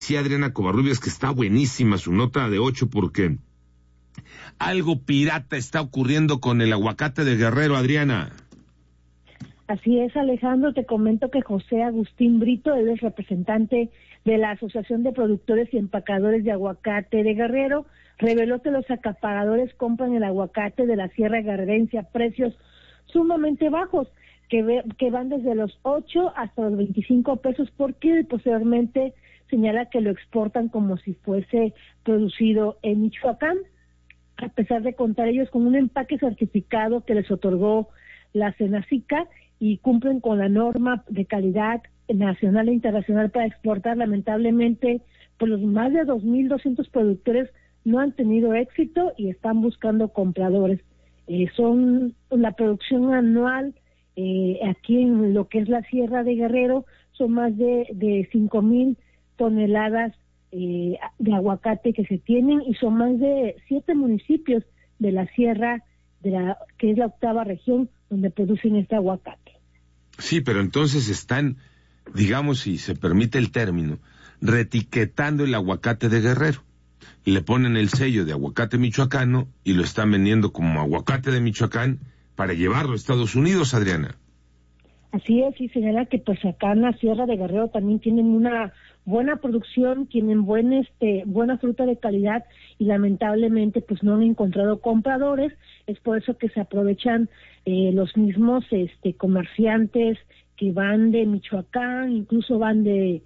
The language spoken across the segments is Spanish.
Sí, Adriana Covarrubias, que está buenísima su nota de 8 porque algo pirata está ocurriendo con el aguacate de Guerrero, Adriana. Así es, Alejandro, te comento que José Agustín Brito, él es representante de la Asociación de Productores y Empacadores de Aguacate de Guerrero, reveló que los acaparadores compran el aguacate de la Sierra Guerrerense a precios sumamente bajos, que van desde los 8 hasta los 25 pesos por kilo, y posteriormente señala que lo exportan como si fuese producido en Michoacán, a pesar de contar ellos con un empaque certificado que les otorgó la Senacica y cumplen con la norma de calidad nacional e internacional para exportar. Lamentablemente, pues los más de 2,200 productores no han tenido éxito y están buscando compradores. Son la producción anual aquí en lo que es la Sierra de Guerrero, son más de 5,000 toneladas de aguacate que se tienen, y son más de 7 municipios de la sierra, que es la 8ª región donde producen este aguacate. Sí, pero entonces están, digamos, si se permite el término, reetiquetando el aguacate de Guerrero. Le ponen el sello de aguacate michoacano y lo están vendiendo como aguacate de Michoacán para llevarlo a Estados Unidos, Adriana. Así es, y señala que pues acá en la Sierra de Guerrero también tienen una buena producción, tienen buena fruta de calidad, y lamentablemente pues no han encontrado compradores. Es por eso que se aprovechan los mismos comerciantes que van de Michoacán, incluso van de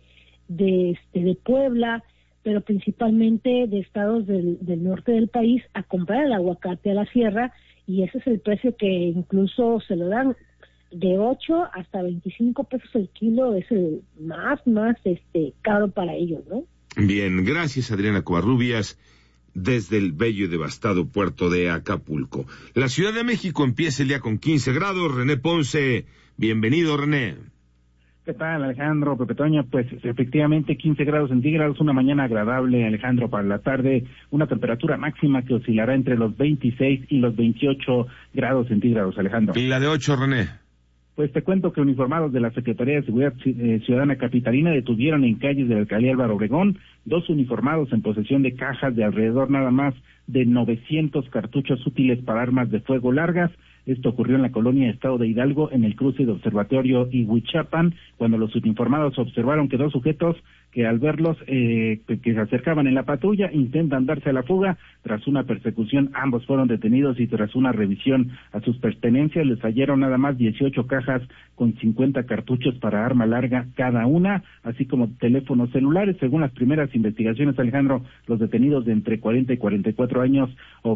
Puebla, pero principalmente de estados del norte del país, a comprar el aguacate a la sierra, y ese es el precio que incluso se lo dan de 8 hasta 25 pesos el kilo. Es el más caro para ellos, ¿no? Bien, gracias, Adriana Covarrubias, desde el bello y devastado puerto de Acapulco. La Ciudad de México empieza el día con 15 grados. René Ponce, bienvenido, René. ¿Qué tal, Alejandro, Pepe Toño? Pues efectivamente 15 grados centígrados, una mañana agradable, Alejandro, para la tarde, una temperatura máxima que oscilará entre los 26 y los 28 grados centígrados, Alejandro. ¿Y la de 8, René? Pues te cuento que uniformados de la Secretaría de Seguridad Ciudadana Capitalina detuvieron en calles de la alcaldía Álvaro Obregón 2 uniformados en posesión de cajas de alrededor nada más de 900 cartuchos útiles para armas de fuego largas. Esto ocurrió en la colonia Estado de Hidalgo, en el cruce de Observatorio y Huichapan, cuando los uniformados observaron que 2 sujetos que al verlos que se acercaban en la patrulla intentan darse a la fuga. Tras una persecución, ambos fueron detenidos, y tras una revisión a sus pertenencias les hallaron nada más 18 cajas con 50 cartuchos para arma larga cada una, así como teléfonos celulares. Según las primeras investigaciones, Alejandro, los detenidos de entre 40 y 44 años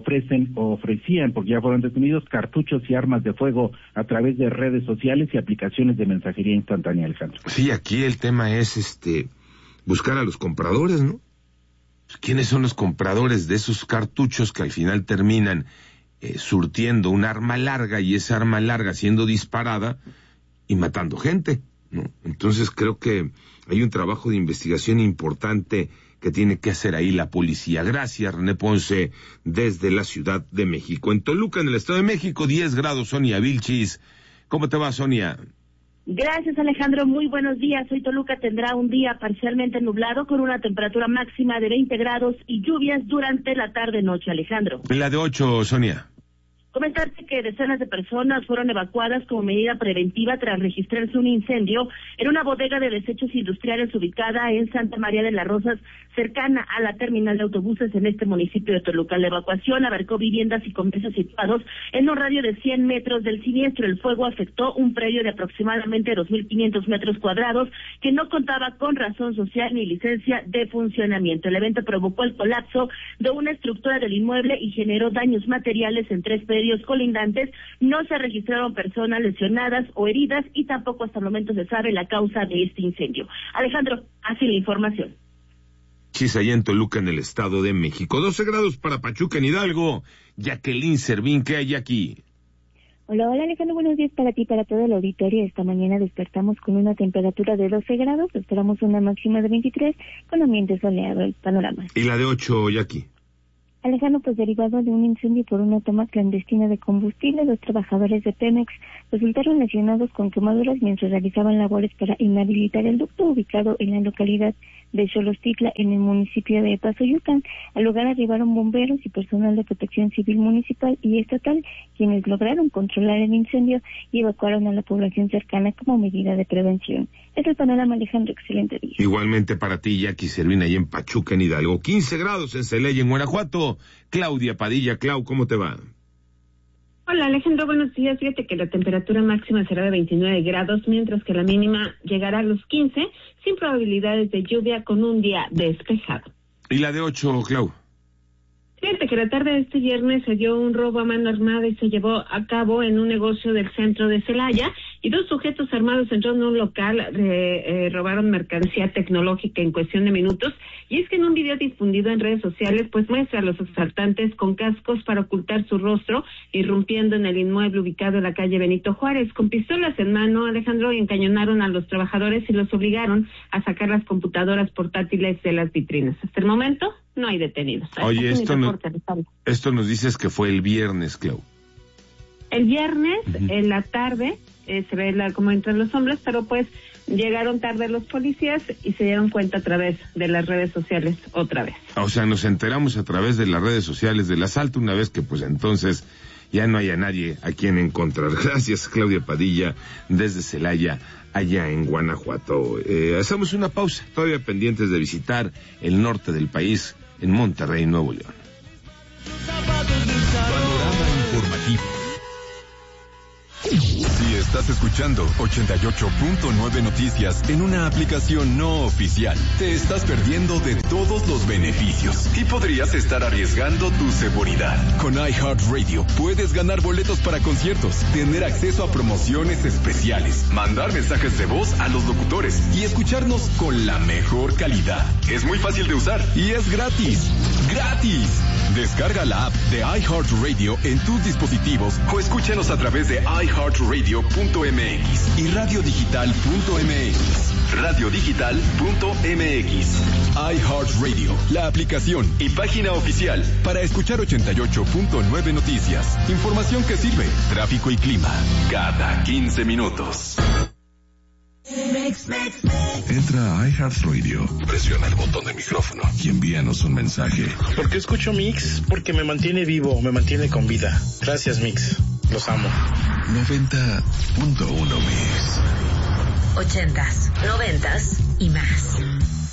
ofrecían, porque ya fueron detenidos, cartuchos y armas de fuego a través de redes sociales y aplicaciones de mensajería instantánea, Alejandro. Sí, aquí el tema es buscar a los compradores, ¿no? ¿Quiénes son los compradores de esos cartuchos que al final terminan surtiendo un arma larga, y esa arma larga siendo disparada y matando gente, ¿no? Entonces creo que hay un trabajo de investigación importante que tiene que hacer ahí la policía. Gracias, René Ponce, desde la Ciudad de México. En Toluca, en el Estado de México, 10 grados, Sonia Vilchis. ¿Cómo te va, Sonia? Gracias, Alejandro. Muy buenos días. Hoy Toluca tendrá un día parcialmente nublado con una temperatura máxima de 20 grados y lluvias durante la tarde-noche, Alejandro. La de 8, Sonia. Comentarte que decenas de personas fueron evacuadas como medida preventiva tras registrarse un incendio en una bodega de desechos industriales ubicada en Santa María de las Rosas, cercana a la terminal de autobuses en este municipio de Toluca. La evacuación abarcó viviendas y comercios situados en un radio de 100 metros del siniestro. El fuego afectó un predio de aproximadamente 2,500 metros cuadrados que no contaba con razón social ni licencia de funcionamiento. El evento provocó el colapso de una estructura del inmueble y generó daños materiales en 3 predios colindantes. No se registraron personas lesionadas o heridas y tampoco hasta el momento se sabe la causa de este incendio. Alejandro, así la información. Allá en Toluca, en el Estado de México. 12 grados para Pachuca, en Hidalgo. Jacqueline Servín, ¿qué hay aquí? Hola Alejandro, buenos días para ti y para todo el auditorio. Esta mañana despertamos con una temperatura de 12 grados, esperamos una máxima de 23, con ambiente soleado el panorama. ¿Y la de 8, Jackie? Alejandro, pues derivado de un incendio por una toma clandestina de combustible, los trabajadores de Pemex resultaron lesionados con quemaduras mientras realizaban labores para inhabilitar el ducto ubicado en la localidad de Xolostitla, en el municipio de Pazoyucan. Al lugar arribaron bomberos y personal de protección civil municipal y estatal, quienes lograron controlar el incendio y evacuaron a la población cercana como medida de prevención. Es el panorama, Alejandro. Excelente día. Igualmente para ti, Jackie Servín, ahí en Pachuca, en Hidalgo. 15 grados en Celaya, en Guanajuato. Claudia Padilla. Clau, ¿cómo te va? Hola Alejandro, buenos días. Fíjate que la temperatura máxima será de 29 grados, mientras que la mínima llegará a los 15, sin probabilidades de lluvia, con un día despejado. ¿Y la de 8, Clau? Fíjate que la tarde de este viernes se dio un robo a mano armada y se llevó a cabo en un negocio del centro de Celaya, y 2 sujetos armados entraron a un local, robaron mercancía tecnológica en cuestión de minutos. Y es que en un video difundido en redes sociales, pues muestra a los asaltantes con cascos para ocultar su rostro, irrumpiendo en el inmueble ubicado en la calle Benito Juárez. Con pistolas en mano, Alejandro, encañonaron a los trabajadores y los obligaron a sacar las computadoras portátiles de las vitrinas. Hasta el momento no hay detenidos. Oye, esto nos dices que fue el viernes, Clau. El viernes, en la tarde, se ve como entran los hombres, pero pues llegaron tarde los policías y se dieron cuenta a través de las redes sociales otra vez. O sea, nos enteramos a través de las redes sociales del asalto, una vez que pues entonces ya no haya nadie a quien encontrar. Gracias, Claudia Padilla, desde Celaya, allá en Guanajuato. Hacemos una pausa, todavía pendientes de visitar el norte del país, en Monterrey, Nuevo León. Panorama informativo. Si estás escuchando 88.9 Noticias en una aplicación no oficial, te estás perdiendo de todos los beneficios y podrías estar arriesgando tu seguridad. Con iHeartRadio puedes ganar boletos para conciertos, tener acceso a promociones especiales, mandar mensajes de voz a los locutores y escucharnos con la mejor calidad. Es muy fácil de usar y es gratis. ¡Gratis! Descarga la app de iHeartRadio en tus dispositivos o escúchanos a través de iHeartRadio.mx y radiodigital.mx. Radiodigital.mx. iHeartRadio, la aplicación y página oficial para escuchar 88.9 Noticias. Información que sirve, tráfico y clima, cada 15 minutos. Entra a iHeartRadio, presiona el botón de micrófono y envíanos un mensaje. ¿Por qué escucho Mix? Porque me mantiene vivo, me mantiene con vida. Gracias, Mix. Los amo. 90.1 Mix. 80s, 90s y más.